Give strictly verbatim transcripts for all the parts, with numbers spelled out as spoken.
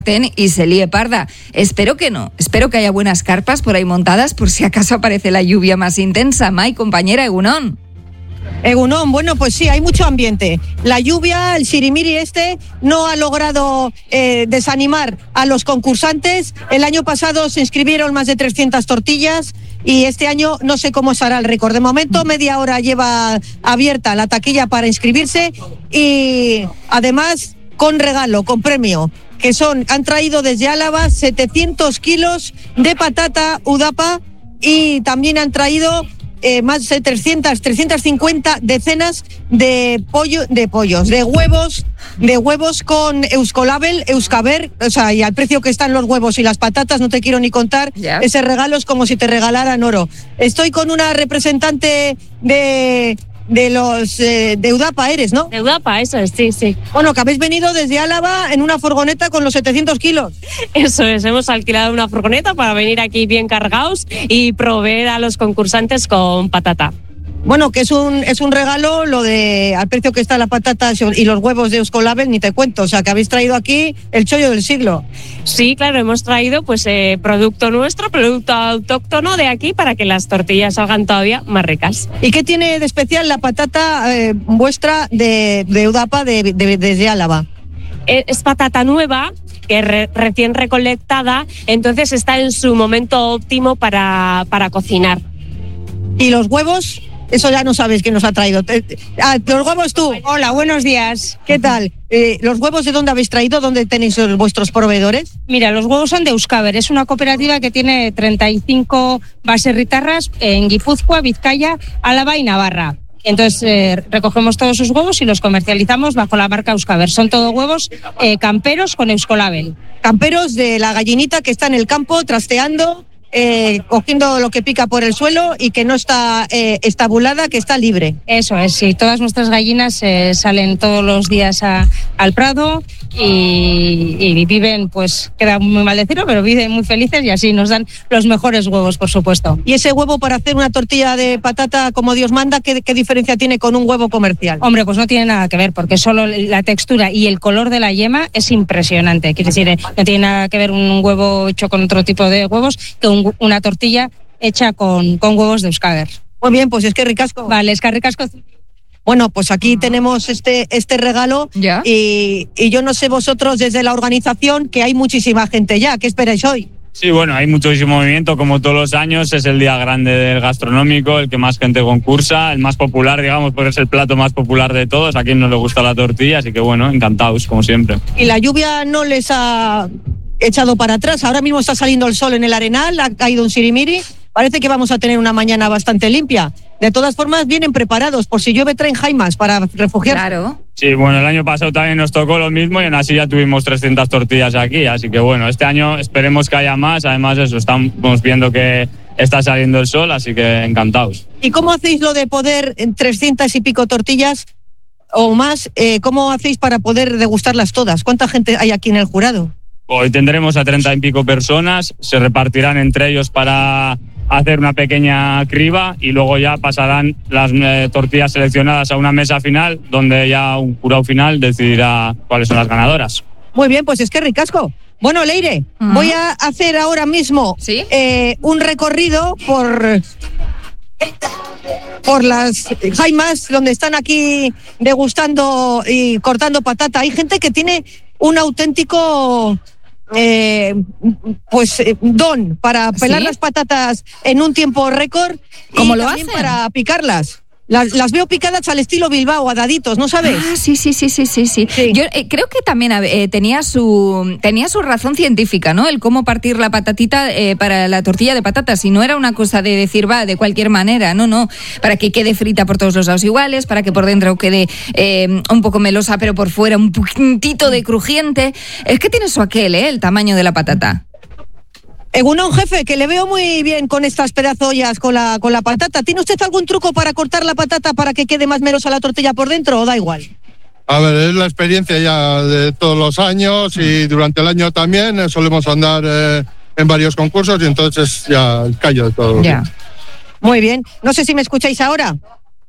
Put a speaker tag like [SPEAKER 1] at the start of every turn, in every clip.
[SPEAKER 1] y se líe parda. Espero que no, espero que haya buenas carpas por ahí montadas por si acaso aparece la lluvia más intensa. Mai, compañera, Egunon.
[SPEAKER 2] Egunon, bueno, pues sí, hay mucho ambiente. La lluvia, el sirimiri este, no ha logrado eh, desanimar a los concursantes. El año pasado se inscribieron más de trescientas tortillas y este año no sé cómo será el récord. De momento, media hora lleva abierta la taquilla para inscribirse y además con regalo, con premio, que son, han traído desde Álava setecientos kilos de patata udapa y también han traído eh, más de trescientas, trescientas cincuenta decenas de pollo, de pollos, de huevos, de huevos con Euskolabel, Euskaber, o sea, y al precio que están los huevos y las patatas, no te quiero ni contar, yeah. Ese regalo es como si te regalaran oro. Estoy con una representante de... de los eh, de Udapa eres, ¿no?
[SPEAKER 3] De Udapa, eso es, sí, sí.
[SPEAKER 2] Bueno, que habéis venido desde Álava en una furgoneta con los setecientos kilos.
[SPEAKER 3] Eso es, hemos alquilado una furgoneta para venir aquí bien cargados y proveer a los concursantes con patata.
[SPEAKER 2] Bueno, que es un es un regalo lo de al precio que está la patata y los huevos de Euskolabel, ni te cuento, o sea, que habéis traído aquí el chollo del siglo.
[SPEAKER 3] Sí, claro, hemos traído pues eh, producto nuestro, producto autóctono de aquí para que las tortillas salgan todavía más ricas.
[SPEAKER 2] ¿Y qué tiene de especial la patata eh, vuestra de, de Udapa de, de, desde Álava?
[SPEAKER 3] Es patata nueva, que es re, recién recolectada, entonces está en su momento óptimo para, para cocinar.
[SPEAKER 2] ¿Y los huevos? Eso ya no sabes quién nos ha traído. Ah, los huevos tú.
[SPEAKER 4] Hola, buenos días.
[SPEAKER 2] ¿Qué tal? Eh, ¿Los huevos de dónde habéis traído? ¿Dónde tenéis vuestros proveedores?
[SPEAKER 4] Mira, los huevos son de Euskaber. Es una cooperativa que tiene treinta y cinco baserritarras en Guipúzcoa, Vizcaya, Álava y Navarra. Entonces eh, recogemos todos sus huevos y los comercializamos bajo la marca Euskaber. Son todos huevos eh, camperos con Euskolabel.
[SPEAKER 2] Camperos de la gallinita que está en el campo trasteando, Eh, cogiendo lo que pica por el suelo y que no está eh, estabulada, que está libre.
[SPEAKER 4] Eso es, sí. Todas nuestras gallinas eh, salen todos los días a, al prado y, y viven, pues, queda muy mal decirlo, pero viven muy felices y así nos dan los mejores huevos, por supuesto.
[SPEAKER 2] ¿Y ese huevo para hacer una tortilla de patata como Dios manda, qué, qué diferencia tiene con un huevo comercial?
[SPEAKER 4] Hombre, pues no tiene nada que ver, porque solo la textura y el color de la yema es impresionante. Quiere decir, no tiene nada que ver un huevo hecho con otro tipo de huevos que un una tortilla hecha con, con huevos de Euskaber.
[SPEAKER 2] Muy bien, pues es que ricasco.
[SPEAKER 4] Vale, es que ricasco.
[SPEAKER 2] Bueno, pues aquí tenemos este, este regalo y, y yo no sé vosotros desde la organización que hay muchísima gente ya. ¿Qué esperáis hoy?
[SPEAKER 5] Sí, bueno, hay muchísimo movimiento, como todos los años, es el día grande del gastronómico, el que más gente concursa, el más popular, digamos, porque es el plato más popular de todos, a quien no le gusta la tortilla, así que bueno, encantados, como siempre.
[SPEAKER 2] ¿Y la lluvia no les ha echado para atrás? Ahora mismo está saliendo el sol en el Arenal, ha caído un sirimiri, parece que vamos a tener una mañana bastante limpia. De todas formas, vienen preparados, por si llueve traen jaimas para refugiarse.
[SPEAKER 1] Claro.
[SPEAKER 5] Sí, bueno, el año pasado también nos tocó lo mismo y aún así ya tuvimos trescientas tortillas aquí, así que bueno, este año esperemos que haya más, además eso, estamos viendo que está saliendo el sol, así que encantados.
[SPEAKER 2] ¿Y cómo hacéis lo de poder en trescientas y pico tortillas o más, eh, cómo hacéis para poder degustarlas todas? ¿Cuánta gente hay aquí en el jurado?
[SPEAKER 5] Hoy tendremos a treinta y pico personas, se repartirán entre ellos para hacer una pequeña criba y luego ya pasarán las eh, tortillas seleccionadas a una mesa final donde ya un jurado final decidirá cuáles son las ganadoras.
[SPEAKER 2] Muy bien, pues es que ricasco. Bueno, Leire, uh-huh. voy a hacer ahora mismo
[SPEAKER 1] ¿Sí?
[SPEAKER 2] eh, un recorrido por... por las jaimas donde están aquí degustando y cortando patata. Hay gente que tiene un auténtico eh, pues eh, don para pelar ¿Sí? las patatas en un tiempo récord.
[SPEAKER 1] ¿Cómo
[SPEAKER 2] y
[SPEAKER 1] lo
[SPEAKER 2] también
[SPEAKER 1] hacen?
[SPEAKER 2] Para picarlas. Las, las veo picadas al estilo Bilbao, a daditos, ¿no sabes?
[SPEAKER 1] Ah, sí, sí, sí, sí, sí, sí.
[SPEAKER 2] sí.
[SPEAKER 1] Yo eh, creo que también eh, tenía su tenía su razón científica, ¿no? El cómo partir la patatita eh, para la tortilla de patatas. Y no era una cosa de decir, va, de cualquier manera, no, no. Para que quede frita por todos los lados iguales, para que por dentro quede eh, un poco melosa, pero por fuera un puntito de crujiente. Es que tiene su aquel, ¿eh? El tamaño de la patata.
[SPEAKER 2] Egunon, jefe, que le veo muy bien con estas pedazollas con la, con la patata. ¿Tiene usted algún truco para cortar la patata para que quede más melosa la tortilla por dentro o da igual?
[SPEAKER 6] A ver, es la experiencia ya de todos los años y durante el año también eh, solemos andar eh, en varios concursos y entonces ya el callo de todo.
[SPEAKER 2] Ya. Muy bien. No sé si me escucháis ahora.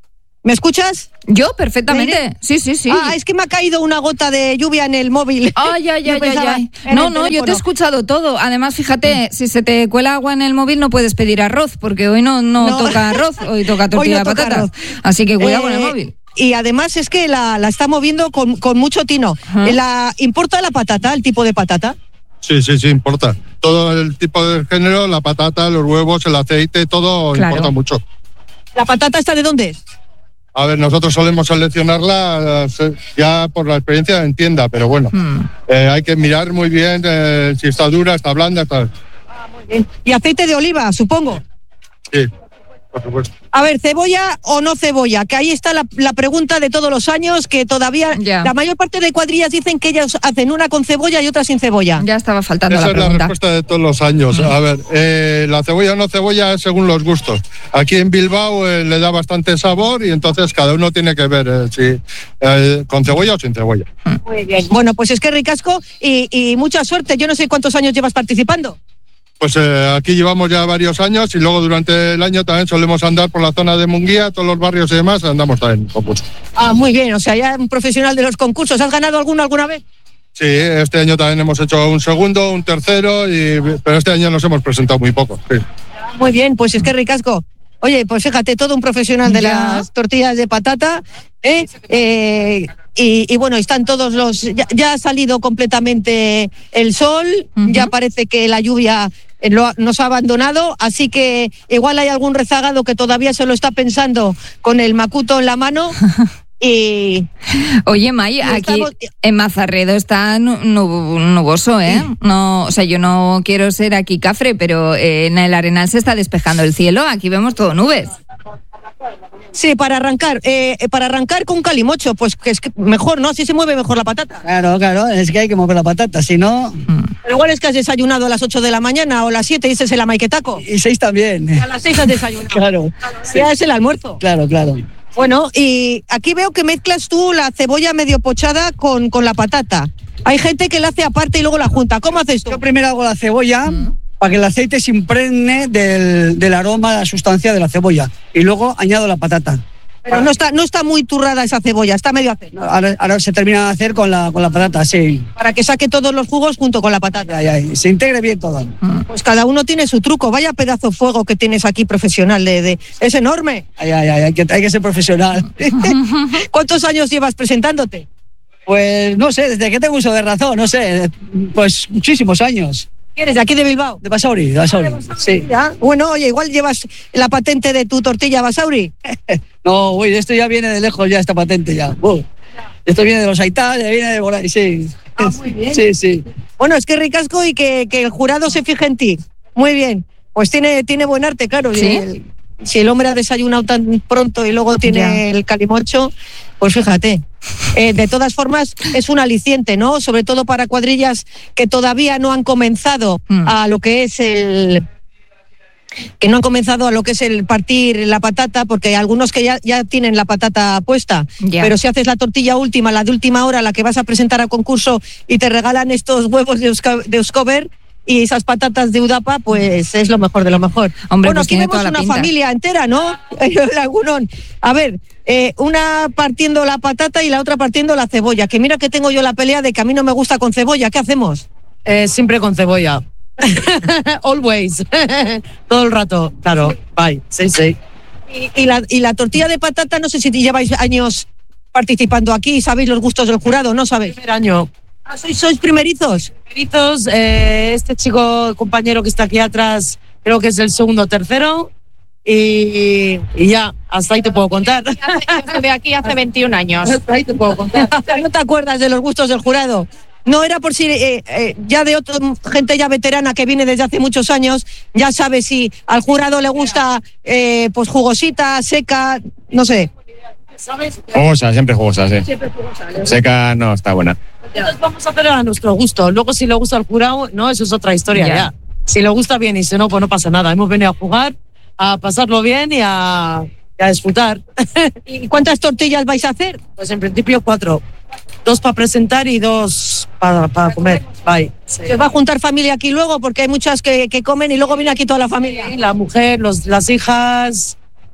[SPEAKER 2] ¿Me escuchas?
[SPEAKER 1] Yo, perfectamente. Sí, sí, sí.
[SPEAKER 2] Ah, es que me ha caído una gota de lluvia en el móvil.
[SPEAKER 1] Ay, ay,
[SPEAKER 2] Yo
[SPEAKER 1] ay,
[SPEAKER 2] pensaba
[SPEAKER 1] ay, ay.
[SPEAKER 2] en
[SPEAKER 1] No,
[SPEAKER 2] el
[SPEAKER 1] no, yo te he
[SPEAKER 2] teléfono.
[SPEAKER 1] escuchado todo. Además, fíjate, si se te cuela agua en el móvil no puedes pedir arroz, porque hoy no, no,
[SPEAKER 2] No.
[SPEAKER 1] toca arroz, hoy toca
[SPEAKER 2] Hoy
[SPEAKER 1] tortilla
[SPEAKER 2] no
[SPEAKER 1] de
[SPEAKER 2] toca
[SPEAKER 1] patatas.
[SPEAKER 2] arroz.
[SPEAKER 1] Así que cuidado con el
[SPEAKER 2] Eh,
[SPEAKER 1] móvil.
[SPEAKER 2] Y además es que la, la está moviendo con, con mucho tino.
[SPEAKER 1] Ajá.
[SPEAKER 2] La, ¿Importa la patata, el tipo de patata?
[SPEAKER 6] Sí, sí, sí, importa. Todo el tipo de género, la patata, los huevos, el aceite, todo
[SPEAKER 1] Claro.
[SPEAKER 6] importa mucho.
[SPEAKER 2] ¿La patata esta de dónde es?
[SPEAKER 6] A ver, nosotros solemos seleccionarla eh, ya por la experiencia en tienda, pero bueno,
[SPEAKER 1] Hmm.
[SPEAKER 6] eh, hay que mirar muy bien eh, si está dura, está blanda, está...
[SPEAKER 2] Y aceite de oliva, supongo.
[SPEAKER 6] Sí, por supuesto.
[SPEAKER 2] A ver, ¿cebolla o no cebolla? Que ahí está la, la pregunta de todos los años, que todavía
[SPEAKER 1] Ya.
[SPEAKER 2] la mayor parte de cuadrillas dicen que ellas hacen una con cebolla y otra sin cebolla.
[SPEAKER 1] Ya estaba faltando
[SPEAKER 6] Esa
[SPEAKER 1] la
[SPEAKER 6] es la
[SPEAKER 1] pregunta.
[SPEAKER 6] respuesta de todos los años. A ver, eh, la cebolla o no cebolla es según los gustos. Aquí en Bilbao eh, le da bastante sabor y entonces cada uno tiene que ver eh, si eh, con cebolla o sin cebolla.
[SPEAKER 2] Muy bien. Bueno, pues es que ricasco y, y mucha suerte. Yo no sé cuántos años llevas participando.
[SPEAKER 6] Pues eh, aquí llevamos ya varios años y luego durante el año también solemos andar por la zona de Munguía, todos los barrios y demás, andamos también en concurso.
[SPEAKER 2] Ah, muy bien. O sea, ya un profesional de los concursos. ¿Has ganado alguno alguna vez?
[SPEAKER 6] Sí, este año también hemos hecho un segundo, un tercero, y, pero este año nos hemos presentado muy poco. Sí.
[SPEAKER 2] Muy bien, pues es que ricasco. Oye, pues fíjate, todo un profesional de
[SPEAKER 1] Ya.
[SPEAKER 2] las tortillas de patata, ¿eh? Eh, y, y bueno, están todos los... Ya, ya ha salido completamente el sol,
[SPEAKER 1] Ujú.
[SPEAKER 2] ya parece que la lluvia eh, lo ha- nos ha abandonado, así que igual hay algún rezagado que todavía se lo está pensando con el macuto en la mano. Y
[SPEAKER 1] Oye, May, aquí
[SPEAKER 2] estamos-
[SPEAKER 1] en Mazarredo está nu- nu- nuboso, ¿eh? No, o sea, yo no quiero ser aquí cafre, pero eh, en el Arenal se está despejando el cielo. Aquí vemos todo nubes.
[SPEAKER 2] sí, para arrancar, eh, para arrancar con calimocho, pues que es que mejor, ¿no? Así se mueve mejor la patata.
[SPEAKER 7] Claro, claro, es que hay que mover la patata, si no...
[SPEAKER 2] Pero igual es que has desayunado a las ocho de la mañana o a las siete y dices el amaiquetaco.
[SPEAKER 7] Y seis también.
[SPEAKER 2] A las seis has desayunado.
[SPEAKER 7] Claro,
[SPEAKER 2] Ya es el almuerzo.
[SPEAKER 7] claro, claro.
[SPEAKER 2] Bueno, y aquí veo que mezclas tú la cebolla medio pochada con, con la patata. Hay gente que la hace aparte y luego la junta. ¿Cómo haces tú?
[SPEAKER 7] Yo primero hago la cebolla para que el aceite se impregne del, del aroma, de la sustancia de la cebolla. Y luego añado la patata.
[SPEAKER 2] Pero no está, no está muy turrada esa cebolla, está medio hacer.
[SPEAKER 7] Ahora, ahora se termina de hacer con la, con la patata, sí.
[SPEAKER 2] Para que saque todos los jugos junto con la patata.
[SPEAKER 7] Ya, ya, se integre bien todo.
[SPEAKER 2] Pues cada uno tiene su truco. Vaya pedazo de fuego que tienes aquí profesional. De, de- es enorme.
[SPEAKER 7] Ay, ay, ay, hay, que, hay que ser profesional.
[SPEAKER 2] ¿Cuántos años llevas presentándote?
[SPEAKER 7] Pues no sé, desde que tengo uso de razón, no sé, pues muchísimos años.
[SPEAKER 2] ¿Eres de aquí de Bilbao?
[SPEAKER 7] De Basauri, de Basauri, sí.
[SPEAKER 2] Ya. Bueno, oye, igual llevas la patente de tu tortilla Basauri.
[SPEAKER 7] No, uy, esto ya viene de lejos, ya esta patente ya. Uh, esto viene de los Aitás, ya viene de por ahí, sí.
[SPEAKER 2] Ah, muy bien.
[SPEAKER 7] Sí, sí.
[SPEAKER 2] Bueno, es que ricasco y que, que el jurado se fije en ti. Muy bien. Pues tiene, tiene buen arte, claro.
[SPEAKER 1] ¿Sí?
[SPEAKER 2] El- si el hombre ha desayunado tan pronto y luego tiene
[SPEAKER 1] Ya.
[SPEAKER 2] el calimocho, pues fíjate. Eh, de todas formas, es un aliciente, ¿no? Sobre todo para cuadrillas que todavía no han comenzado
[SPEAKER 1] Mm.
[SPEAKER 2] a lo que es el... que no han comenzado a lo que es el partir la patata, porque hay algunos que ya, ya tienen la patata puesta,
[SPEAKER 1] Ya.
[SPEAKER 2] pero si haces la tortilla última, la de última hora, la que vas a presentar a concurso y te regalan estos huevos de, Euska- de Euskober y esas patatas de Udapa, pues es lo mejor de lo mejor.
[SPEAKER 1] Hombre,
[SPEAKER 2] bueno,
[SPEAKER 1] pues
[SPEAKER 2] aquí
[SPEAKER 1] tiene
[SPEAKER 2] vemos
[SPEAKER 1] toda la
[SPEAKER 2] una
[SPEAKER 1] pinta.
[SPEAKER 2] familia entera, ¿no? El lagunón. A ver, eh, una partiendo la patata y la otra partiendo la cebolla, que mira que tengo yo la pelea de que a mí no me gusta con cebolla, ¿qué hacemos?
[SPEAKER 8] Eh, siempre con cebolla. Always. Todo el rato. Claro. Bye. Sí, sí.
[SPEAKER 2] Y, y la, y la tortilla de patata, no sé si lleváis años participando aquí, sabéis los gustos del jurado, ¿no sabéis?
[SPEAKER 8] Primer año.
[SPEAKER 2] Ah, ¿sois, sois primerizos?
[SPEAKER 8] Primeritos, eh, este chico compañero que está aquí atrás, creo que es el segundo o tercero. Y, y ya, hasta ahí te puedo contar.
[SPEAKER 9] Yo estoy aquí hace veintiún años.
[SPEAKER 8] Hasta ahí te puedo contar.
[SPEAKER 2] ¿No te acuerdas de los gustos del jurado? No era por si eh, eh, ya de otra gente ya veterana que viene desde hace muchos años, ya sabe si al jurado le gusta eh, pues jugosita, seca, no sé.
[SPEAKER 5] Jugosa, siempre jugosa, sí. Seca no, está buena.
[SPEAKER 8] Entonces vamos a hacer a nuestro gusto. Luego si le gusta al jurado, no, eso es otra historia
[SPEAKER 1] Ya.
[SPEAKER 8] ya. Si le gusta bien y si no, pues no pasa nada. Hemos venido a jugar, a pasarlo bien y a, y a disfrutar.
[SPEAKER 2] ¿Y cuántas tortillas vais a hacer?
[SPEAKER 8] Pues en principio cuatro. Dos para presentar y dos para, para comer. Bye. Sí.
[SPEAKER 2] ¿Se os va a juntar familia aquí luego? Porque hay muchas que, que comen y luego viene aquí toda la familia.
[SPEAKER 8] La mujer, los, las hijas,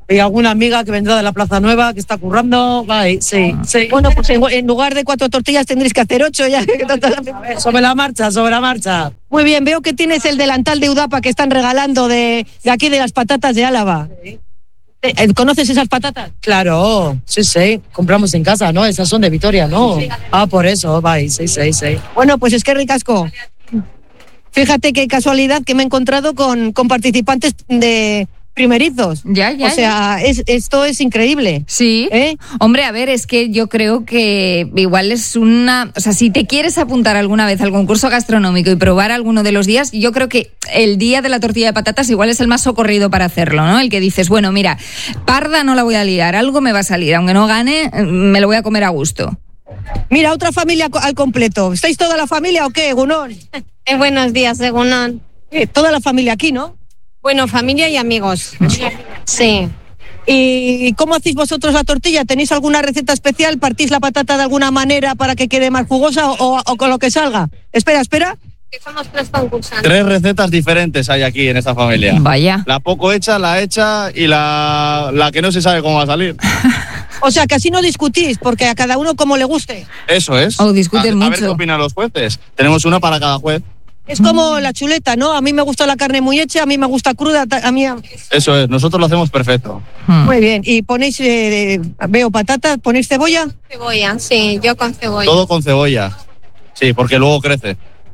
[SPEAKER 8] Y alguna amiga que vendrá de la Plaza Nueva, que está currando. Bye, sí, sí.
[SPEAKER 2] Bueno, pues en, en lugar de cuatro tortillas tendréis que hacer ocho ya.
[SPEAKER 8] Sobre la marcha, sobre la marcha.
[SPEAKER 2] Muy bien, veo que tienes el delantal de Udapa que están regalando de, de aquí de las patatas de Álava. ¿Conoces esas patatas?
[SPEAKER 8] Claro, sí, sí. Compramos en casa, ¿no? Esas son de Vitoria, ¿no? Ah, por eso, bye, sí, sí, sí.
[SPEAKER 2] Bueno, pues es que ricasco. Fíjate qué casualidad que me he encontrado con, con participantes de primerizos.
[SPEAKER 1] Ya, ya.
[SPEAKER 2] O sea, es, esto es increíble.
[SPEAKER 1] Sí.
[SPEAKER 2] ¿Eh?
[SPEAKER 1] Hombre, a ver, es que yo creo que igual es una... O sea, si te quieres apuntar alguna vez al concurso gastronómico y probar alguno de los días, yo creo que el día de la tortilla de patatas igual es el más socorrido para hacerlo, ¿no? El que dices, bueno, mira, parda no la voy a liar, algo me va a salir, aunque no gane, me lo voy a comer a gusto.
[SPEAKER 2] Mira, otra familia al completo. ¿Estáis toda la familia o qué, Gunón?
[SPEAKER 10] Eh, buenos días, Egunon.
[SPEAKER 2] Eh, toda la familia aquí, ¿no?
[SPEAKER 10] Bueno, familia y amigos. Sí.
[SPEAKER 2] ¿Y cómo hacéis vosotros la tortilla? ¿Tenéis alguna receta especial? ¿Partís la patata de alguna manera para que quede más jugosa o, o con lo que salga? Espera, espera.
[SPEAKER 10] Que somos tres concursantes.
[SPEAKER 11] Tres recetas diferentes hay aquí en esta familia.
[SPEAKER 1] Vaya.
[SPEAKER 11] La poco hecha, la hecha y la, la que no se sabe cómo va a salir.
[SPEAKER 2] O sea, que así no discutís, porque a cada uno como le guste.
[SPEAKER 11] Eso es.
[SPEAKER 1] O discuten
[SPEAKER 11] a,
[SPEAKER 1] mucho.
[SPEAKER 11] A ver qué opinan los jueces. Tenemos una para cada juez.
[SPEAKER 2] Es como la chuleta, ¿no? A mí me gusta la carne muy hecha, a mí me gusta cruda, a mí...
[SPEAKER 11] Eso es, nosotros lo hacemos perfecto.
[SPEAKER 2] Muy bien, y ponéis, eh, veo patatas, ¿ponéis cebolla?
[SPEAKER 10] Cebolla, sí, yo con cebolla.
[SPEAKER 11] Todo con cebolla. Sí, porque luego crece.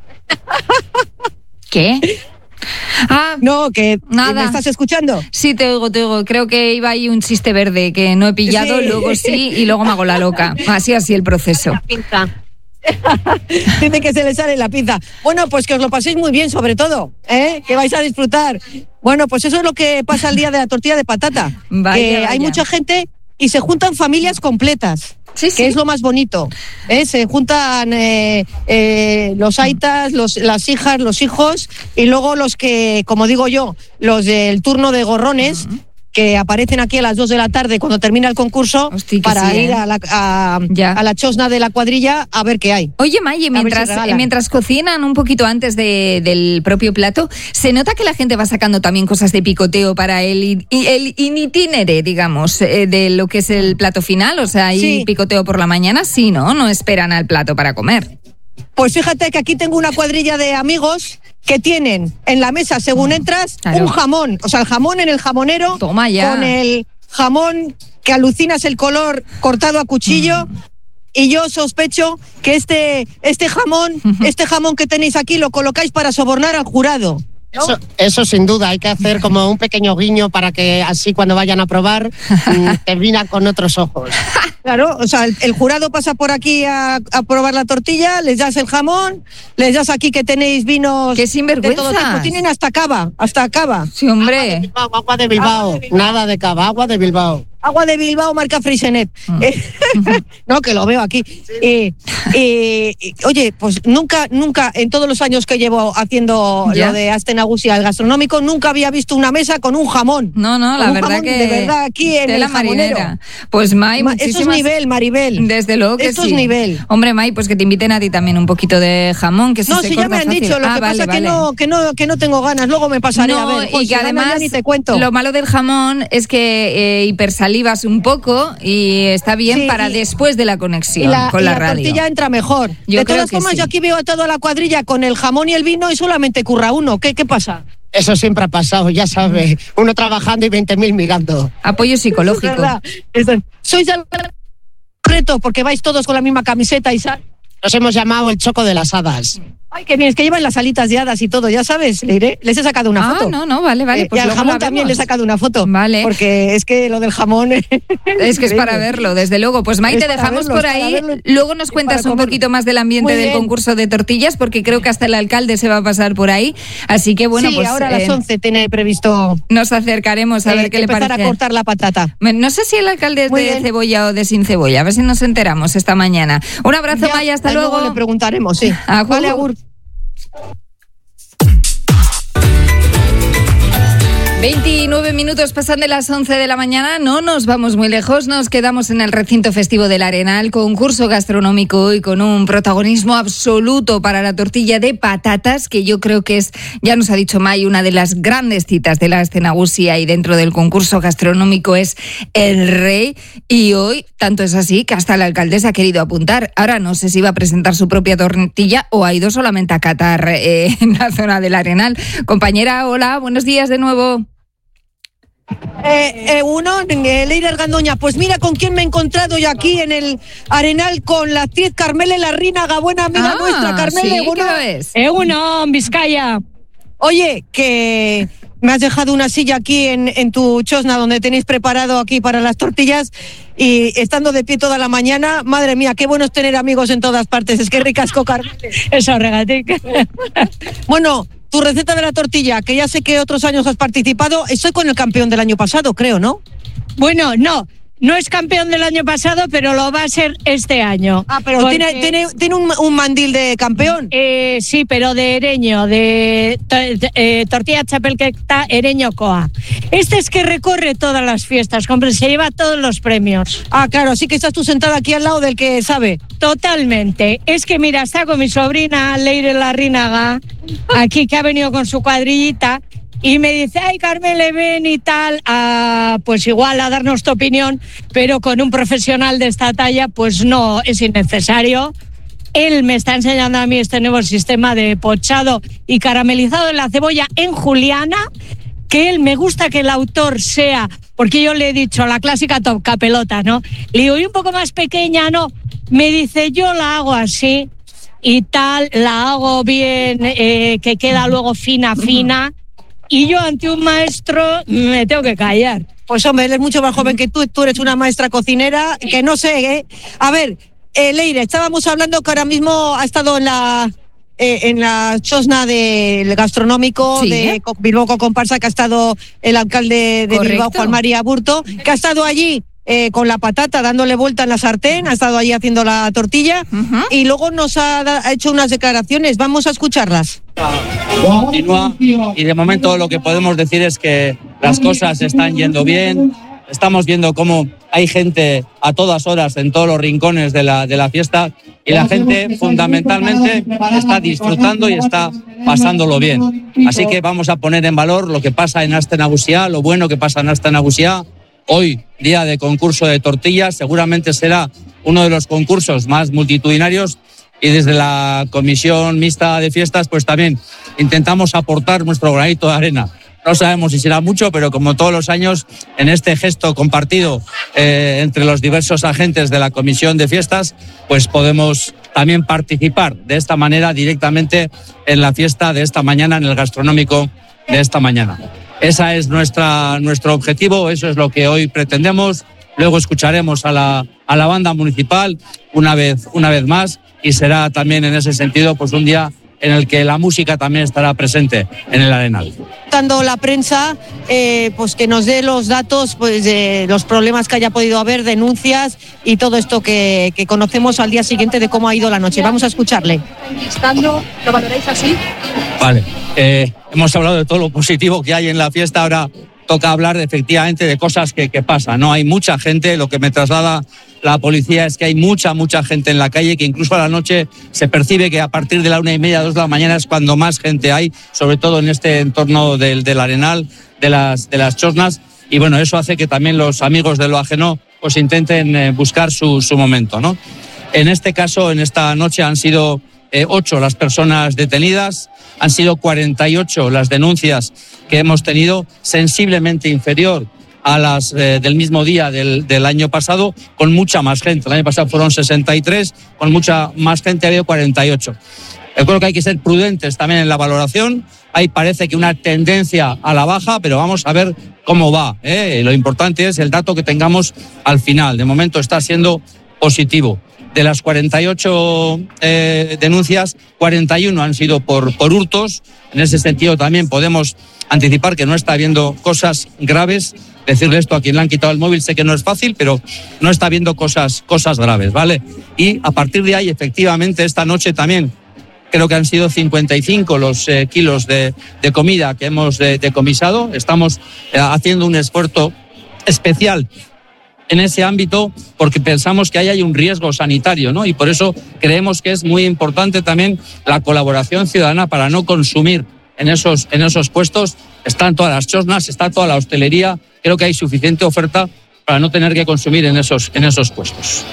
[SPEAKER 1] ¿Qué? Ah,
[SPEAKER 2] no, que
[SPEAKER 1] nada.
[SPEAKER 2] ¿Me estás escuchando?
[SPEAKER 1] Sí, te oigo, te oigo. Creo que iba ahí un chiste verde que no he pillado, sí. Luego sí, y luego me hago la loca. Así, así el proceso.
[SPEAKER 10] La pinza.
[SPEAKER 2] Dice que se le sale la pinza. Bueno, pues que os lo paséis muy bien, sobre todo, ¿eh? Que vais a disfrutar. Bueno, pues eso es lo que pasa el día de la tortilla de patata.
[SPEAKER 1] Vaya,
[SPEAKER 2] que
[SPEAKER 1] vaya.
[SPEAKER 2] Hay mucha gente y se juntan familias completas.
[SPEAKER 1] Sí, sí.
[SPEAKER 2] Que es lo más bonito. ¿eh? Se juntan eh, eh, los aitas, los, las hijas, los hijos y luego los que, como digo yo, los del turno de gorrones. Uh-huh. Que aparecen aquí a las dos de la tarde cuando termina el concurso. Hostia, para sí, ir ¿eh? a, la, a, a la chosna de la cuadrilla a ver qué hay.
[SPEAKER 1] Oye, Maye, mientras, si mientras cocinan un poquito antes de, del propio plato, ¿se nota que la gente va sacando también cosas de picoteo para el, el itinere, digamos, eh, de lo que es el plato final? O sea, ¿hay sí. picoteo por la mañana? Sí, ¿no? No esperan al plato para comer.
[SPEAKER 2] Pues fíjate que aquí tengo una cuadrilla de amigos que tienen en la mesa, según entras, claro. un jamón. O sea, el jamón en el jamonero.
[SPEAKER 1] Toma ya.
[SPEAKER 2] Con el jamón que alucinas el color cortado a cuchillo. Mm. Y yo sospecho que este, este jamón, uh-huh. este jamón que tenéis aquí lo colocáis para sobornar al jurado. ¿No?
[SPEAKER 12] Eso, eso sin duda, hay que hacer como un pequeño guiño para que así cuando vayan a probar te miran con otros ojos.
[SPEAKER 2] Claro, o sea, el, el jurado pasa por aquí a, a probar la tortilla, les das el jamón, les das aquí que tenéis vinos
[SPEAKER 1] ¡qué sinvergüenza!
[SPEAKER 2] De todo tipo. Tienen hasta cava, hasta cava.
[SPEAKER 1] Sí, hombre.
[SPEAKER 12] Agua de Bilbao, agua de Bilbao. Agua de Bilbao. Nada de cava, agua de Bilbao.
[SPEAKER 2] Agua de Bilbao, marca Freixenet. Mm. No, que lo veo aquí. Sí. Eh, eh, oye, pues nunca, nunca, en todos los años que llevo haciendo ¿ya? Lo de Aste Nagusia, el gastronómico, nunca había visto una mesa con un jamón.
[SPEAKER 1] No, no, la verdad
[SPEAKER 2] jamón,
[SPEAKER 1] que...
[SPEAKER 2] de verdad, aquí en el jamonero.
[SPEAKER 1] Pues, May,
[SPEAKER 2] Ma, muchísimas... Eso es nivel, Maribel.
[SPEAKER 1] Desde luego que
[SPEAKER 2] Esto
[SPEAKER 1] sí.
[SPEAKER 2] es nivel.
[SPEAKER 1] Hombre, May, pues que te inviten a ti también un poquito de jamón, que si
[SPEAKER 2] no,
[SPEAKER 1] se
[SPEAKER 2] sí, ya me han
[SPEAKER 1] fácil.
[SPEAKER 2] dicho, lo
[SPEAKER 1] ah,
[SPEAKER 2] que
[SPEAKER 1] vale,
[SPEAKER 2] pasa
[SPEAKER 1] vale.
[SPEAKER 2] que no, que no, que no tengo ganas, luego me pasaré
[SPEAKER 1] no,
[SPEAKER 2] a ver. Pues,
[SPEAKER 1] y que
[SPEAKER 2] si
[SPEAKER 1] además,
[SPEAKER 2] ni te cuento.
[SPEAKER 1] Lo malo del jamón es que eh, hipersalivas un poco y está bien sí, para y, después de la conexión
[SPEAKER 2] la,
[SPEAKER 1] con la,
[SPEAKER 2] la
[SPEAKER 1] radio.
[SPEAKER 2] La tortilla entra mejor.
[SPEAKER 1] Yo
[SPEAKER 2] de
[SPEAKER 1] creo
[SPEAKER 2] todas
[SPEAKER 1] que
[SPEAKER 2] formas,
[SPEAKER 1] sí.
[SPEAKER 2] yo aquí veo a toda la cuadrilla con el jamón y el vino y solamente curra uno. ¿Qué, qué pasa?
[SPEAKER 12] Eso siempre ha pasado, ya sabes. Uno trabajando y veinte mil mirando.
[SPEAKER 1] Apoyo psicológico.
[SPEAKER 2] Es verdad. Es verdad. Sois el reto porque vais todos con la misma camiseta y sal.
[SPEAKER 12] Nos hemos llamado el Choco de las Hadas.
[SPEAKER 2] Ay, qué bien, es que llevan las alitas de hadas y todo, ya sabes, le iré, les he sacado una
[SPEAKER 1] ah,
[SPEAKER 2] foto.
[SPEAKER 1] Ah, no, no, vale, vale.
[SPEAKER 2] Eh,
[SPEAKER 1] pues
[SPEAKER 2] y al jamón también le he sacado una foto.
[SPEAKER 1] Vale.
[SPEAKER 2] Porque es que lo del jamón...
[SPEAKER 1] es que es para verlo, desde luego. Pues May, te dejamos verlo, por ahí. Luego nos cuentas un poquito más del ambiente del concurso de tortillas, porque creo que hasta el alcalde se va a pasar por ahí. Así que bueno,
[SPEAKER 2] sí,
[SPEAKER 1] pues...
[SPEAKER 2] ahora a las once tiene previsto...
[SPEAKER 1] Nos acercaremos a
[SPEAKER 2] eh,
[SPEAKER 1] ver qué le parece.
[SPEAKER 2] Empezar a cortar la patata.
[SPEAKER 1] No sé si el alcalde es
[SPEAKER 2] Muy
[SPEAKER 1] de
[SPEAKER 2] bien.
[SPEAKER 1] cebolla o de sin cebolla, a ver si nos enteramos esta mañana. Un abrazo,
[SPEAKER 2] ya,
[SPEAKER 1] May, hasta
[SPEAKER 2] luego.
[SPEAKER 1] luego.
[SPEAKER 2] Le preguntaremos, sí.
[SPEAKER 1] Agur.
[SPEAKER 2] Vale, agur.
[SPEAKER 1] veintinueve minutos pasan de las once de la mañana, no nos vamos muy lejos, nos quedamos en el recinto festivo del Arenal, concurso gastronómico y con un protagonismo absoluto para la tortilla de patatas, que yo creo que es, ya nos ha dicho Mai, una de las grandes citas de la escena gusia y dentro del concurso gastronómico es el rey, y hoy tanto es así que hasta la alcaldesa ha querido apuntar. Ahora no sé si va a presentar su propia tortilla o ha ido solamente a catar eh, en la zona del Arenal. Compañera, hola, buenos días de nuevo.
[SPEAKER 2] Eh, eh, uno, eh, Leire Argandoña, pues mira con quién me he encontrado yo aquí en el Arenal, con la actriz Carmele Larrínaga, buena amiga
[SPEAKER 1] ah,
[SPEAKER 2] nuestra, Carmele.
[SPEAKER 1] ¿Sí?
[SPEAKER 2] Bueno,
[SPEAKER 1] ¿Qué lo es?
[SPEAKER 4] Eh, uno, Vizcaya.
[SPEAKER 2] Oye, que me has dejado una silla aquí en, en tu chosna donde tenéis preparado aquí para las tortillas, y estando de pie toda la mañana, madre mía, qué bueno es tener amigos en todas partes, es que ricasco, Carmele.
[SPEAKER 4] Eso, regatic.
[SPEAKER 2] Bueno, tu receta de la tortilla, que ya sé que otros años has participado, estoy con el campeón del año pasado, creo, ¿no?
[SPEAKER 4] Bueno, no, no es campeón del año pasado, pero lo va a ser este año.
[SPEAKER 2] Ah, pero
[SPEAKER 4] porque,
[SPEAKER 2] tiene, tiene, tiene un, un mandil de campeón.
[SPEAKER 4] Eh, sí, pero de Ereño, de to, eh, tortilla chapelqueta Ereño Coa. Este es que recorre todas las fiestas, hombre, se lleva todos los premios.
[SPEAKER 2] Ah, claro, así que estás tú sentada aquí al lado del que sabe.
[SPEAKER 4] Totalmente. Es que mira, está con mi sobrina Leire Larrínaga, aquí que ha venido con su cuadrillita, y me dice, ay, Carmele, ven y tal, a, pues igual a darnos tu opinión, pero con un profesional de esta talla, pues no, es innecesario. Él me está enseñando a mí este nuevo sistema de pochado y caramelizado de la cebolla en juliana, que él me gusta que el autor sea, porque yo le he dicho, la clásica tocapelota, ¿no? Le digo, y un poco más pequeña, ¿no? Me dice, yo la hago así y tal, la hago bien, eh, que queda luego fina, fina. Y yo ante un maestro me tengo que callar.
[SPEAKER 2] Pues hombre, él es mucho más joven que tú, tú eres una maestra cocinera, que no sé, ¿eh? A ver, eh, Leire, estábamos hablando que ahora mismo ha estado en la eh, en la chosna del gastronómico sí, de ¿eh? Bilbao Comparsa, que ha estado el alcalde de Correcto. Bilbao, Juan María Burto, que ha estado allí Eh, con la patata, dándole vuelta en la sartén, ha estado allí haciendo la tortilla uh-huh. y luego nos ha, da, ha hecho unas declaraciones. Vamos a escucharlas.
[SPEAKER 13] Continúa, y de momento lo que podemos decir es que las cosas están yendo bien. Estamos viendo cómo hay gente a todas horas en todos los rincones de la, de la fiesta, y la gente fundamentalmente está disfrutando y está pasándolo bien. Así que vamos a poner en valor lo que pasa en Aste Nagusia, lo bueno que pasa en Aste Nagusia. Hoy, día de concurso de tortillas, seguramente será uno de los concursos más multitudinarios, y desde la Comisión Mixta de Fiestas pues también intentamos aportar nuestro granito de arena. No sabemos si será mucho, pero como todos los años, en este gesto compartido eh, entre los diversos agentes de la Comisión de Fiestas, pues podemos también participar de esta manera directamente en la fiesta de esta mañana, en el gastronómico de esta mañana. Ese es nuestra, nuestro objetivo, eso es lo que hoy pretendemos. Luego escucharemos a la, a la banda municipal una vez, una vez más, y será también en ese sentido pues un día en el que la música también estará presente en el Arenal.
[SPEAKER 2] Dando la prensa, eh, pues que nos dé los datos pues de los problemas que haya podido haber, denuncias y todo esto que, que conocemos al día siguiente de cómo ha ido la noche. Vamos a escucharle.
[SPEAKER 9] ¿Lo valoráis así?
[SPEAKER 13] Vale, eh, hemos hablado de todo lo positivo que hay en la fiesta, ahora toca hablar efectivamente de cosas que, que pasan, ¿no? Hay mucha gente, lo que me traslada la policía es que hay mucha, mucha gente en la calle, que incluso a la noche se percibe que a partir de la una y media, dos de la mañana es cuando más gente hay, sobre todo en este entorno del, del Arenal, de las, de las chosnas, y bueno, eso hace que también los amigos de lo ajeno pues intenten eh, buscar su, su momento, ¿no? En este caso, en esta noche han sido eh, ocho las personas detenidas, han sido cuarenta y ocho las denuncias que hemos tenido, sensiblemente inferior a las eh, del mismo día del, del año pasado, con mucha más gente. El año pasado fueron sesenta y tres, con mucha más gente ha habido cuarenta y ocho. Yo creo que hay que ser prudentes también en la valoración. Ahí parece que una tendencia a la baja, pero vamos a ver cómo va, ¿eh? Lo importante es el dato que tengamos al final. De momento está siendo positivo. De las cuarenta y ocho eh, denuncias, cuarenta y uno han sido por, por hurtos. En ese sentido también podemos anticipar que no está habiendo cosas graves. Decirle esto a quien le han quitado el móvil sé que no es fácil, pero no está habiendo cosas, cosas graves, ¿vale? Y a partir de ahí, efectivamente, esta noche también creo que han sido cincuenta y cinco los eh, kilos de, de comida que hemos eh, decomisado. Estamos eh, haciendo un esfuerzo especial en ese ámbito porque pensamos que ahí hay un riesgo sanitario, ¿no? Y por eso creemos que es muy importante también la colaboración ciudadana para no consumir en esos, en esos puestos. Están todas las chosnas, está toda la hostelería. Creo que hay suficiente oferta para no tener que consumir en esos, en esos puestos.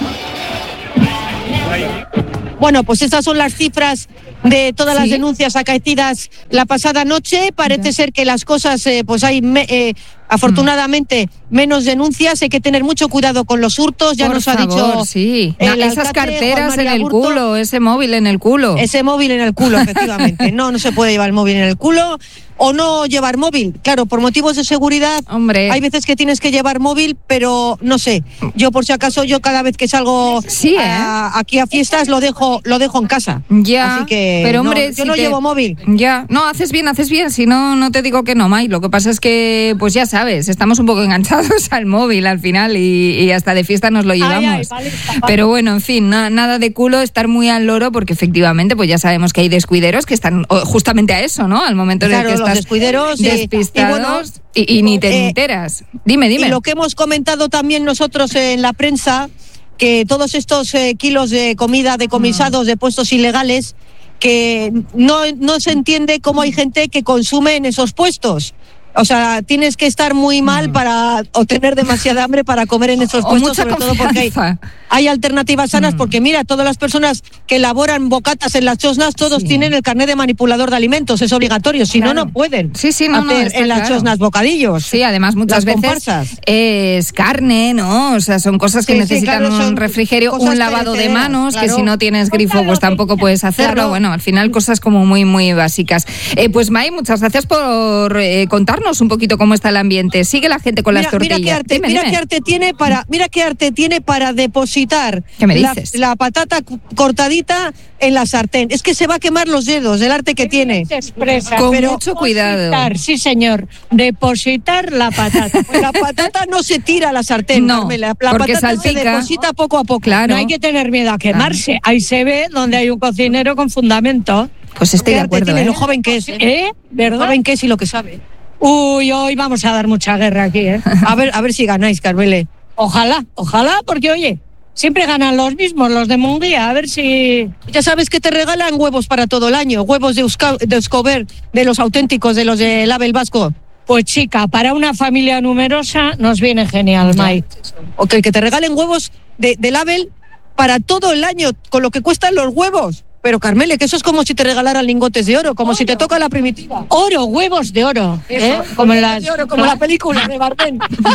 [SPEAKER 2] Bueno, pues estas son las cifras de todas ¿Sí? las denuncias acaecidas la pasada noche. Parece ya. ser que las cosas, eh, pues hay me, eh, afortunadamente mm. menos denuncias. Hay que tener mucho cuidado con los hurtos. Ya
[SPEAKER 1] Por
[SPEAKER 2] nos
[SPEAKER 1] favor,
[SPEAKER 2] ha dicho
[SPEAKER 1] sí. no, esas alcalde, carteras en el Burto, culo, ese móvil en el culo.
[SPEAKER 2] Ese móvil en el culo, efectivamente. No, no se puede llevar el móvil en el culo. O no llevar móvil. Claro, por motivos de seguridad.
[SPEAKER 1] Hombre.
[SPEAKER 2] Hay veces que tienes que llevar móvil, pero no sé. Yo por si acaso, yo cada vez que salgo
[SPEAKER 1] sí, ¿eh?
[SPEAKER 2] a, aquí a fiestas lo dejo, lo dejo en casa.
[SPEAKER 1] Ya.
[SPEAKER 2] Así que
[SPEAKER 1] pero hombre,
[SPEAKER 2] no,
[SPEAKER 1] si
[SPEAKER 2] yo no
[SPEAKER 1] te...
[SPEAKER 2] llevo móvil.
[SPEAKER 1] Ya. No, haces bien, haces bien. Si no, no te digo que no, May. Lo que pasa es que, pues ya sabes, estamos un poco enganchados al móvil al final y, y hasta de fiesta nos lo llevamos. Ay, ay, vale, pero bueno, en fin, na, nada de culo, estar muy al loro porque efectivamente, pues ya sabemos que hay descuideros que están justamente a eso, ¿no? Al momento
[SPEAKER 2] claro,
[SPEAKER 1] en el que
[SPEAKER 2] los
[SPEAKER 1] estás
[SPEAKER 2] descuideros
[SPEAKER 1] despistados y, bueno, y, y ni te eh, enteras. Dime, dime.
[SPEAKER 2] Y lo que hemos comentado también nosotros en la prensa, que todos estos eh, kilos de comida decomisados mm. de puestos ilegales, que no, no se entiende cómo hay gente que consume en esos puestos. O sea, tienes que estar muy mal mm. para o tener demasiada hambre para comer en esos puestos, sobre todo porque hay, hay alternativas sanas, mm. porque mira, todas las personas que elaboran bocatas en las chosnas, todos sí. tienen el carnet de manipulador de alimentos, es obligatorio, si claro. no, no pueden
[SPEAKER 1] sí, sí, no,
[SPEAKER 2] hacer
[SPEAKER 1] no,
[SPEAKER 2] en las
[SPEAKER 1] claro.
[SPEAKER 2] chosnas bocadillos.
[SPEAKER 1] Sí, además muchas veces comparsas. es carne, ¿no? O sea, son cosas que sí, necesitan sí, claro, un refrigerio, un lavado de manos, claro. que si no tienes grifo, pues tampoco puedes hacerlo. Claro. Bueno, al final cosas como muy, muy básicas. Eh, pues May, muchas gracias por eh, contarnos un poquito cómo está el ambiente. Sigue la gente con
[SPEAKER 2] mira,
[SPEAKER 1] las tortillas.
[SPEAKER 2] Mira qué arte,
[SPEAKER 1] dime,
[SPEAKER 2] mira
[SPEAKER 1] dime.
[SPEAKER 2] qué arte tiene para, mira qué arte tiene para depositar
[SPEAKER 1] ¿Qué me
[SPEAKER 2] la,
[SPEAKER 1] dices?
[SPEAKER 2] la patata cortadita en la sartén. Es que se va a quemar los dedos, el arte que tiene.
[SPEAKER 14] Se expresa,
[SPEAKER 1] con
[SPEAKER 14] pero
[SPEAKER 1] mucho cuidado.
[SPEAKER 14] Sí, señor. Depositar la patata.
[SPEAKER 2] Pues la patata no se tira a la sartén,
[SPEAKER 1] no,
[SPEAKER 2] Carmela. La
[SPEAKER 1] porque
[SPEAKER 2] patata
[SPEAKER 1] salpica.
[SPEAKER 2] se deposita poco a poco.
[SPEAKER 1] Claro.
[SPEAKER 14] No hay que tener miedo a quemarse. Ah. Ahí se ve donde hay un cocinero con fundamento.
[SPEAKER 1] Pues estoy de acuerdo.
[SPEAKER 2] Tiene
[SPEAKER 1] ¿eh?
[SPEAKER 2] lo joven que es. ¿Eh?
[SPEAKER 14] ¿Eh? ¿Verdad?
[SPEAKER 2] Lo joven que es y lo que sabe.
[SPEAKER 14] Uy, hoy vamos a dar mucha guerra aquí, ¿eh?
[SPEAKER 2] A ver, a ver si ganáis, Carmele.
[SPEAKER 14] Ojalá, ojalá, porque oye, siempre ganan los mismos, los de Munguía, a ver si...
[SPEAKER 2] Ya sabes que te regalan huevos para todo el año, huevos de, Euska, de Euskober, de los auténticos, de los de Label Vasco.
[SPEAKER 14] Pues chica, para una familia numerosa nos viene genial, May.
[SPEAKER 2] Ok, que te regalen huevos de, de Label para todo el año, con lo que cuestan los huevos. Pero Carmele, que eso es como si te regalaran lingotes de oro, como oro. Si te toca la primitiva.
[SPEAKER 14] Oro, huevos de oro, ¿eh?
[SPEAKER 2] Eso, como en las, de oro, como la película de Bardem.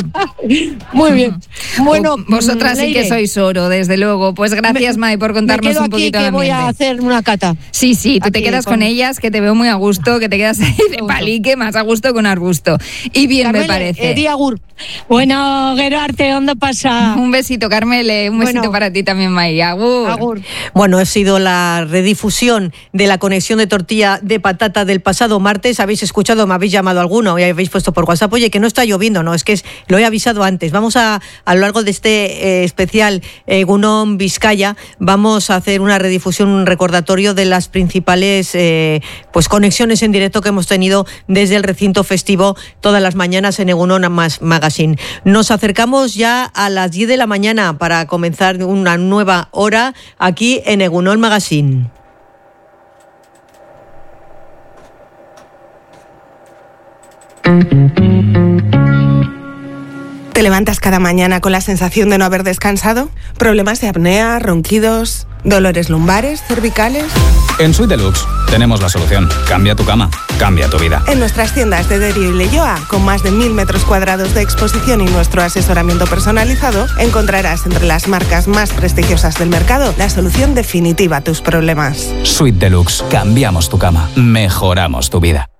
[SPEAKER 14] Muy bien.
[SPEAKER 2] Bueno,
[SPEAKER 1] vosotras sí que sois oro, desde luego. Pues gracias, May, por contarnos
[SPEAKER 2] me quedo
[SPEAKER 1] un poquito
[SPEAKER 2] aquí
[SPEAKER 1] de
[SPEAKER 2] que voy a hacer una cata.
[SPEAKER 1] Sí, sí, tú
[SPEAKER 2] aquí
[SPEAKER 1] te quedas con... con ellas, que te veo muy a gusto, que te quedas ahí de palique, más a gusto que un arbusto. Y bien, Carmele, me parece.
[SPEAKER 2] Eh, di agur.
[SPEAKER 14] Bueno, Gerarte, ¿dónde pasa?
[SPEAKER 1] Un besito, Carmele, un besito bueno, para ti también, May. Agur.
[SPEAKER 2] Agur. Bueno, ha sido la redifusión de la conexión de tortilla de patata del pasado martes. Habéis escuchado, me habéis llamado alguno y habéis puesto por WhatsApp, oye, que no está lloviendo, no, es que es, lo he avisado antes. Vamos a, a lo largo de este eh, especial Egunon Vizcaya, vamos a hacer una redifusión, un recordatorio de las principales eh, pues conexiones en directo que hemos tenido desde el recinto festivo todas las mañanas en Egunon Magazine. Nos acercamos ya a las diez de la mañana para comenzar una nueva hora aquí en Egunon Magazine.
[SPEAKER 15] ¿Te levantas cada mañana con la sensación de no haber descansado? ¿Problemas de apnea, ronquidos, dolores lumbares, cervicales?
[SPEAKER 16] En Suite Deluxe tenemos la solución. Cambia tu cama, cambia tu vida.
[SPEAKER 15] En nuestras tiendas de Derio y Leioa, con más de mil metros cuadrados de exposición y nuestro asesoramiento personalizado, encontrarás entre las marcas más prestigiosas del mercado la solución definitiva a tus problemas.
[SPEAKER 16] Suite Deluxe. Cambiamos tu cama, mejoramos tu vida.